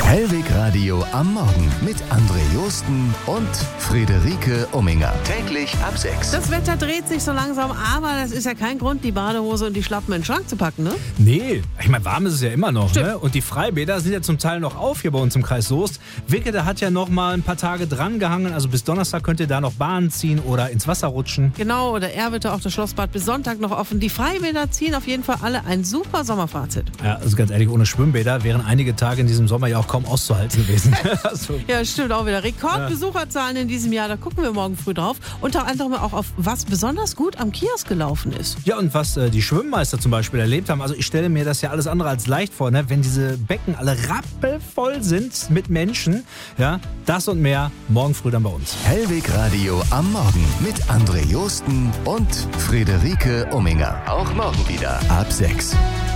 Hellwig Radio am Morgen mit André Josten und Friederike Umminger. Täglich ab 6. Das Wetter dreht sich so langsam, aber das ist ja kein Grund, die Badehose und die Schlappen in den Schrank zu packen, ne? Nee, ich meine, warm ist es ja immer noch, ne? Und die Freibäder sind ja zum Teil noch auf hier bei uns im Kreis Soest. Wickede hat ja noch mal ein paar Tage dran gehangen, also bis Donnerstag könnt ihr da noch Bahnen ziehen oder ins Wasser rutschen. Genau, oder Erwitte, auch das Schlossbad bis Sonntag noch offen. Die Freibäder ziehen auf jeden Fall alle ein super Sommerfazit. Ja, also ganz ehrlich, ohne Schwimmbäder wären einige Tage in diesem Sommer ja auch kaum auszuhalten gewesen. Also, Ja, stimmt auch wieder. Rekordbesucherzahlen in diesem Jahr, da gucken wir morgen früh drauf. Unter anderem auch auf was besonders gut am Kiosk gelaufen ist. ja, und was die Schwimmmeister zum Beispiel erlebt haben, also ich stelle mir das ja alles andere als leicht vor, ne? Wenn diese Becken alle rappelvoll sind mit Menschen, ja, das und mehr morgen früh dann bei uns. Hellwig Radio am Morgen mit André Josten und Friederike Umminger. Auch morgen wieder ab 6.